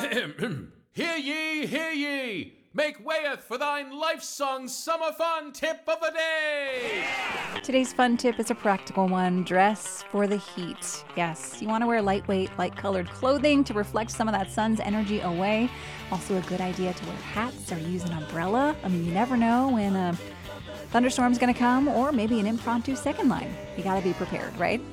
Hear ye, hear ye! Make wayeth for thine life song summer fun tip of the day! Today's fun tip is a practical one. Dress for the heat. Yes, you want to wear lightweight, light-colored clothing to reflect some of that sun's energy away. Also a good idea to wear hats or use an umbrella. I mean, you never know when a thunderstorm's going to come, or maybe an impromptu second line. You got to be prepared, right?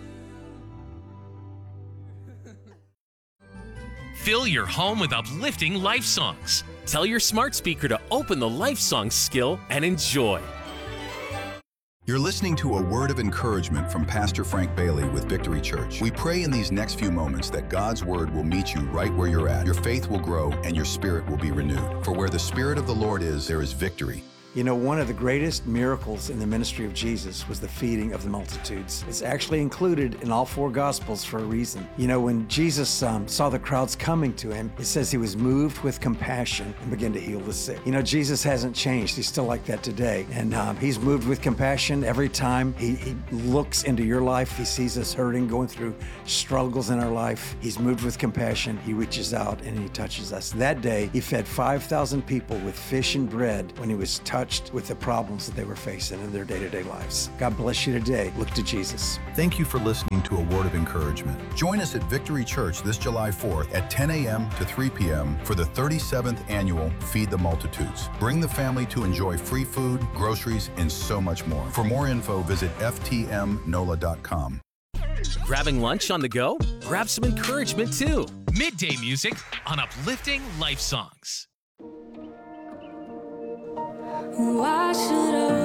Fill your home with uplifting life songs. Tell your smart speaker to open the life songs skill and enjoy. You're listening to a word of encouragement from Pastor Frank Bailey with Victory Church. We pray in these next few moments that God's word will meet you right where you're at. Your faith will grow and your spirit will be renewed. For where the Spirit of the Lord is, there is victory. You know, one of the greatest miracles in the ministry of Jesus was the feeding of the multitudes. It's actually included in all four Gospels for a reason. You know, when Jesus saw the crowds coming to him, it says he was moved with compassion and began to heal the sick. You know, Jesus hasn't changed. He's still like that today. And he's moved with compassion every time he looks into your life. He sees us hurting, going through struggles in our life. He's moved with compassion. He reaches out and he touches us. That day, he fed 5,000 people with fish and bread when he was touched with the problems that they were facing in their day-to-day lives. God bless you today. Look to Jesus. Thank you for listening to A Word of Encouragement. Join us at Victory Church this July 4th at 10 a.m. to 3 p.m. for the 37th annual Feed the Multitudes. Bring the family to enjoy free food, groceries, and so much more. For more info, visit ftmnola.com. Grabbing lunch on the go? Grab some encouragement too. Midday music on uplifting life songs. Why should I